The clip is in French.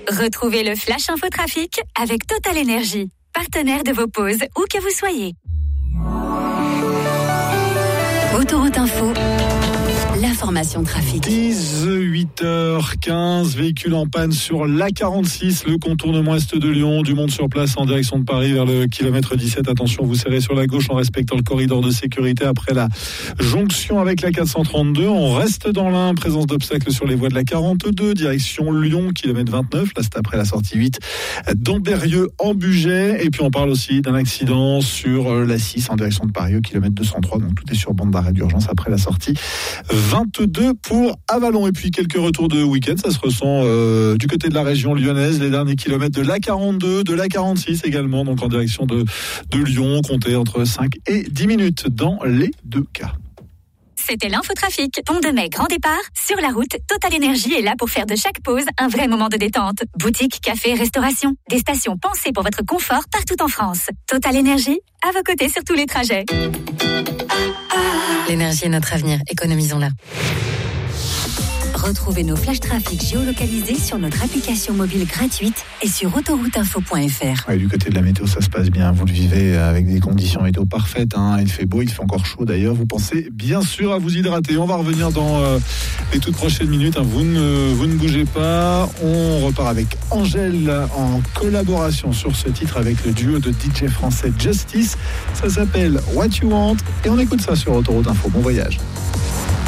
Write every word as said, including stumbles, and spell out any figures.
Retrouvez le Flash Info Trafic avec Total Energy, partenaire de vos pauses où que vous soyez. Autoroute Info, l'information trafic. dix-huit heures quinze, véhicule en panne sur l'A quarante-six, le contournement est de Lyon. Du monde sur place en direction de Paris vers le kilomètre dix-sept. Attention, vous serrez sur la gauche en respectant le corridor de sécurité après la jonction avec la quatre cent trente-deux. On reste dans l'Ain, présence d'obstacles sur les voies de la quarante-deux, direction Lyon, kilomètre vingt-neuf. Là, c'est après la sortie huit d'Ambérieux en Bugey. Et puis, on parle aussi d'un accident sur la six en direction de Paris, au kilomètre deux cent trois. Donc, tout est sur bande d'arrêt d'urgence après la sortie vingt-deux pour Avallon. Et puis quelques retours de week-end, ça se ressent euh, du côté de la région lyonnaise, les derniers kilomètres de l'A quarante-deux, de l'A quarante-six également, donc en direction de, de Lyon, comptez entre cinq et dix minutes dans les deux cas. C'était l'infotrafic. Pont de Mai, grand départ. Sur la route, Total Energy est là pour faire de chaque pause un vrai moment de détente. Boutique, café, restauration. Des stations pensées pour votre confort partout en France. Total Energy, à vos côtés sur tous les trajets. L'énergie est notre avenir. Économisons-la. Retrouvez nos flash trafic géolocalisés sur notre application mobile gratuite et sur autoroute info point f r. Ouais, du côté de la météo, ça se passe bien. Vous le vivez avec des conditions météo parfaites. Hein. Il fait beau, il fait encore chaud d'ailleurs. Vous pensez bien sûr à vous hydrater. On va revenir dans euh, les toutes prochaines minutes. Hein. Vous, ne, vous ne bougez pas. On repart avec Angèle en collaboration sur ce titre avec le duo de D J français Justice. Ça s'appelle What You Want et on écoute ça sur Autoroute Info. Bon voyage.